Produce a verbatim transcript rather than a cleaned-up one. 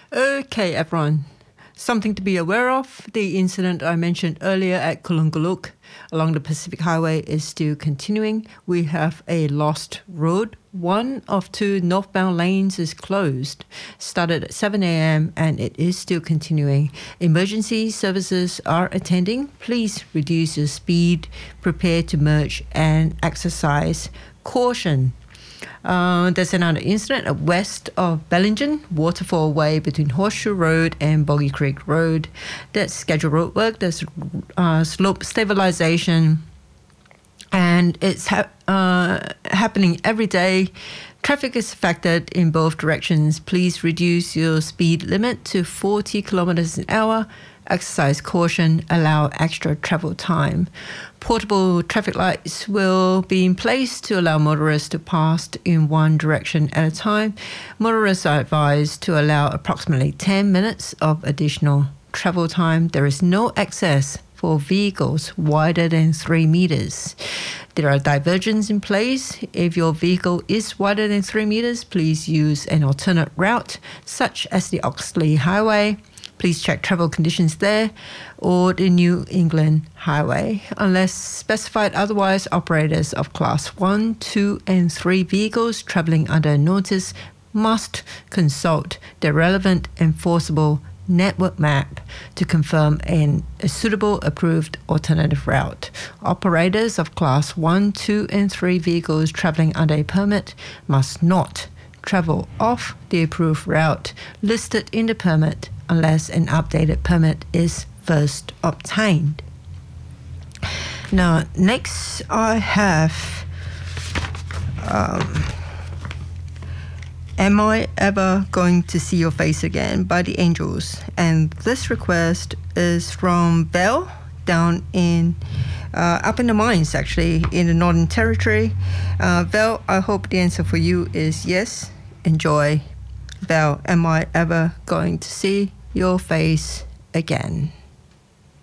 Okay, everyone. Something to be aware of. The incident I mentioned earlier at Kulungaluk along the Pacific Highway is still continuing. We have a lost road. One of two northbound lanes is closed. Started at seven a.m. and it is still continuing. Emergency services are attending. Please reduce your speed, prepare to merge, and exercise caution. Uh, there's another incident at west of Bellingen, Waterfall Way between Horseshoe Road and Boggy Creek Road. That's scheduled road work. There's uh, slope stabilization, and it's ha- uh, happening every day. Traffic is affected in both directions. Please reduce your speed limit to forty kilometers an hour. Exercise caution, allow extra travel time. Portable traffic lights will be in place to allow motorists to pass in one direction at a time. Motorists are advised to allow approximately ten minutes of additional travel time. There is no access for vehicles wider than three meters. There are diversions in place. If your vehicle is wider than three meters, please use an alternate route, such as the Oxley Highway. Please check travel conditions there, or the New England Highway. Unless specified otherwise, operators of Class one, two, and three vehicles traveling under notice must consult the relevant enforceable network map to confirm an, a suitable approved alternative route. Operators of Class one, two, and three vehicles traveling under a permit must not travel off the approved route listed in the permit unless an updated permit is first obtained. Now, next I have, um, Am I Ever Going to See Your Face Again by the Angels. And this request is from Belle down in, uh, up in the mines actually, in the Northern Territory. Uh, Belle, I hope the answer for you is yes. Enjoy. Belle, am I ever going to see your face again?